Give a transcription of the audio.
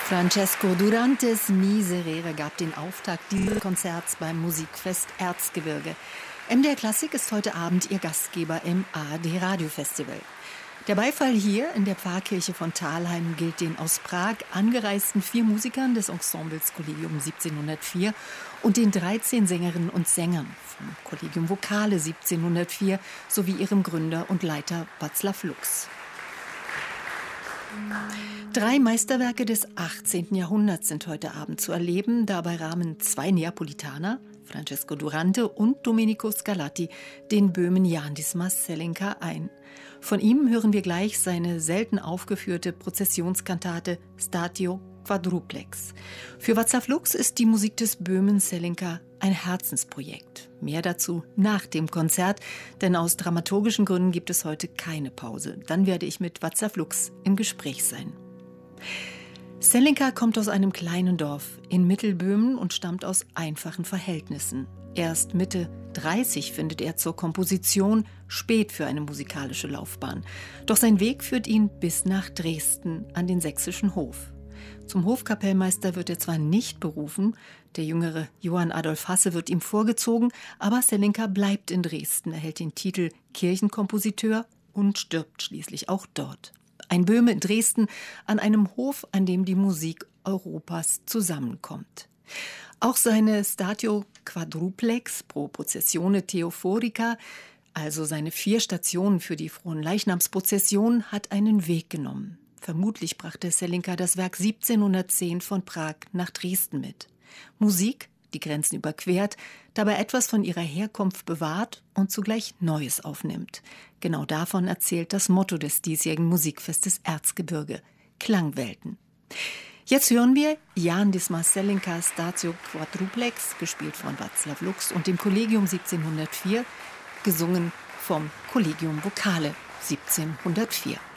Francesco Durantes Miserere gab den Auftakt dieses Konzerts beim Musikfest Erzgebirge. MDR Klassik ist heute Abend Ihr Gastgeber im ARD Radiofestival. Der Beifall hier in der Pfarrkirche von Thalheim gilt den aus Prag angereisten 4 Musikern des Ensembles Collegium 1704 und den 13 Sängerinnen und Sängern vom Collegium Vocale 1704 sowie ihrem Gründer und Leiter Václav Lux. 3 Meisterwerke des 18. Jahrhunderts sind heute Abend zu erleben. Dabei rahmen 2 Neapolitaner, Francesco Durante und Domenico Scarlatti, den Böhmen Jan Dismas Zelenka ein. Von ihm hören wir gleich seine selten aufgeführte Prozessionskantate Statio Quadruplex. Für Václav Lux ist die Musik des Böhmen Zelenka ein Herzensprojekt. Mehr dazu nach dem Konzert, denn aus dramaturgischen Gründen gibt es heute keine Pause. Dann werde ich mit Václav Lux im Gespräch sein. Zelenka kommt aus einem kleinen Dorf in Mittelböhmen und stammt aus einfachen Verhältnissen. Erst Mitte 30 findet er zur Komposition, spät für eine musikalische Laufbahn. Doch sein Weg führt ihn bis nach Dresden an den sächsischen Hof. Zum Hofkapellmeister wird er zwar nicht berufen, der jüngere Johann Adolf Hasse wird ihm vorgezogen, aber Zelenka bleibt in Dresden, erhält den Titel Kirchenkompositeur und stirbt schließlich auch dort. Ein Böhme in Dresden an einem Hof, an dem die Musik Europas zusammenkommt. Auch seine Statio Quadruplex pro Processione Theophorica, also seine 4 Stationen für die Fronleichnamsprozession, hat einen Weg genommen. Vermutlich brachte Zelenka das Werk 1710 von Prag nach Dresden mit. Musik, die Grenzen überquert, dabei etwas von ihrer Herkunft bewahrt und zugleich Neues aufnimmt. Genau davon erzählt das Motto des diesjährigen Musikfestes Erzgebirge: Klangwelten. Jetzt hören wir Jan Dismas Zelenka Statio Quadruplex, gespielt von Václav Lux und dem Collegium 1704, gesungen vom Collegium Vocale 1704.